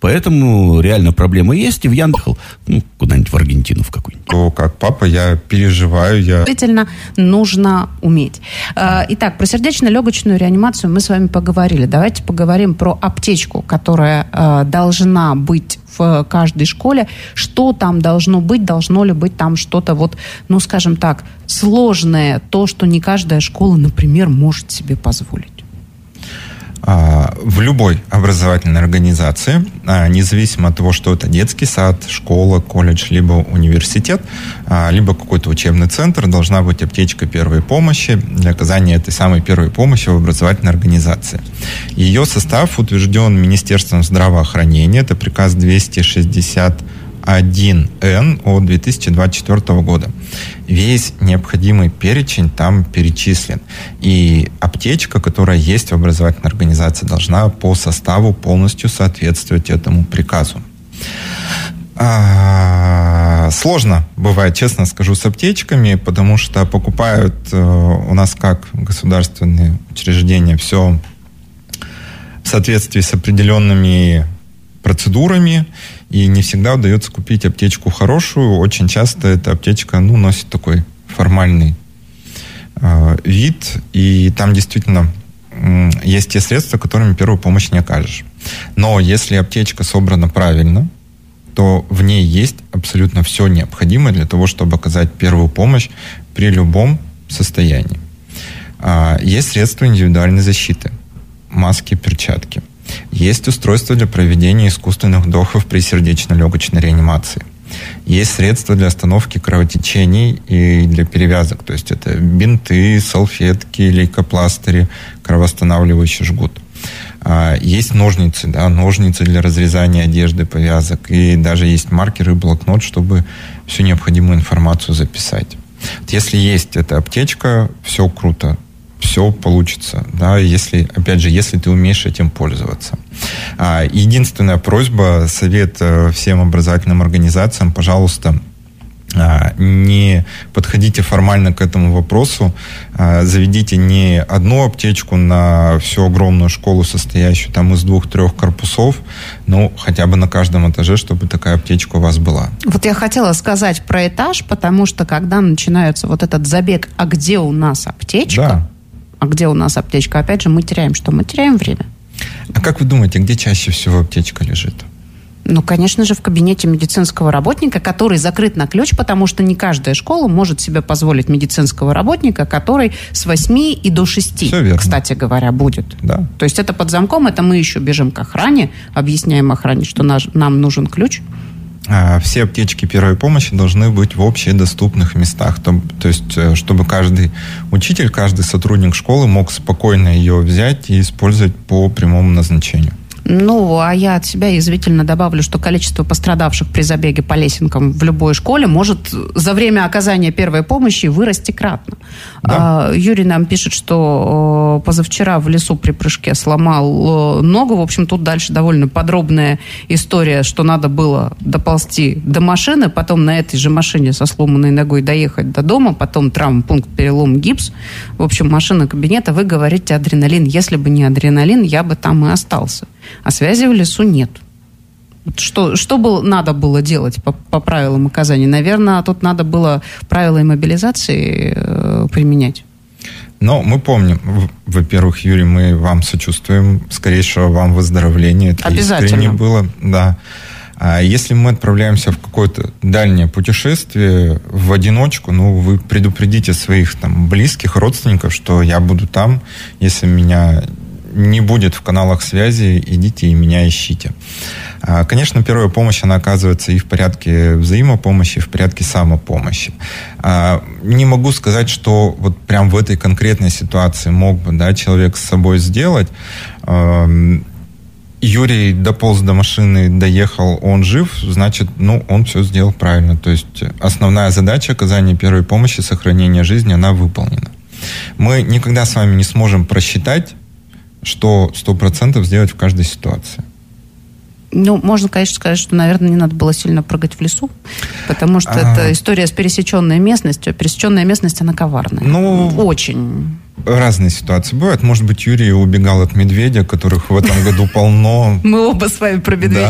Поэтому реально проблема есть. И в Яндехл, куда-нибудь в Аргентину в какую-нибудь. Как папа, я переживаю. Действительно, нужно уметь. Итак, про сердечно-легочную реанимацию мы с вами поговорили. Давайте поговорим про аптечку, которая должна быть в каждой школе. Что там должно быть? Должно ли быть там что-то скажем так, сложное, то, что не каждая школа, например, может себе позволить? В любой образовательной организации, независимо от того, что это детский сад, школа, колледж, либо университет, либо какой-то учебный центр, должна быть аптечка первой помощи для оказания этой самой первой помощи в образовательной организации. Ее состав утвержден Министерством здравоохранения, это приказ 261Н от 2024 года. Весь необходимый перечень там перечислен. И аптечка, которая есть в образовательной организации, должна по составу полностью соответствовать этому приказу. Сложно бывает, честно скажу, с аптечками, потому что покупают у нас как государственные учреждения все в соответствии с определенными процедурами, и не всегда удается купить аптечку хорошую. Очень часто эта аптечка носит такой формальный вид, и там действительно есть те средства, которыми первую помощь не окажешь. Но если аптечка собрана правильно, то в ней есть абсолютно все необходимое для того, чтобы оказать первую помощь при любом состоянии. Есть средства индивидуальной защиты, маски, перчатки. Есть устройство для проведения искусственных вдохов при сердечно-легочной реанимации. Есть средства для остановки кровотечений и для перевязок. То есть это бинты, салфетки, лейкопластыри, кровоостанавливающий жгут. Есть ножницы, ножницы для разрезания одежды, повязок. И даже есть маркер и блокнот, чтобы всю необходимую информацию записать. Если есть эта аптечка, все круто. Все получится, если ты умеешь этим пользоваться. Единственная просьба, совет всем образовательным организациям, пожалуйста, не подходите формально к этому вопросу, заведите не одну аптечку на всю огромную школу, состоящую из 2-3 корпусов, хотя бы на каждом этаже, чтобы такая аптечка у вас была. Вот я хотела сказать про этаж, потому что когда начинается этот забег, а где у нас аптечка? Да. А где у нас аптечка? Опять же, мы теряем что? Мы теряем время. А как вы думаете, где чаще всего аптечка лежит? Конечно же, в кабинете медицинского работника, который закрыт на ключ, потому что не каждая школа может себе позволить медицинского работника, который с 8 и до 6, кстати говоря, будет. Да. То есть это под замком, это мы еще бежим к охране, объясняем охране, что нам нужен ключ. Все аптечки первой помощи должны быть в общедоступных местах. То есть, чтобы каждый учитель, каждый сотрудник школы мог спокойно ее взять и использовать по прямому назначению. А я от себя язвительно добавлю, что количество пострадавших при забеге по лесенкам в любой школе может за время оказания первой помощи вырасти кратно. Да. Юрий нам пишет, что позавчера в лесу при прыжке сломал ногу. В общем, тут дальше довольно подробная история, что надо было доползти до машины, потом на этой же машине со сломанной ногой доехать до дома, потом травмпункт, перелом, гипс. В общем, машина кабинета. Вы говорите адреналин. Если бы не адреналин, я бы там и остался. А связи в лесу нет. Что надо было делать по правилам оказания? Наверное, тут надо было правила иммобилизации применять. Но мы помним, во-первых, Юрий, мы вам сочувствуем, скорейшего вам выздоровления. Это обязательно. Искренне было, да. А если мы отправляемся в какое-то дальнее путешествие в одиночку, вы предупредите своих близких, родственников, что я буду там, если меня не будет в каналах связи, идите и меня ищите. Конечно, первая помощь, она оказывается и в порядке взаимопомощи, и в порядке самопомощи. Не могу сказать, что прям в этой конкретной ситуации мог бы человек с собой сделать. Юрий дополз до машины, доехал, он жив, значит, он все сделал правильно. То есть основная задача оказания первой помощи, сохранения жизни, она выполнена. Мы никогда с вами не сможем просчитать, что 100% сделать в каждой ситуации. Можно, конечно, сказать, что, наверное, не надо было сильно прыгать в лесу, потому что это история с пересеченной местностью. Пересеченная местность, она коварная. Очень. Разные ситуации бывают. Может быть, Юрий убегал от медведя, которых в этом году полно. Мы оба с вами про медведя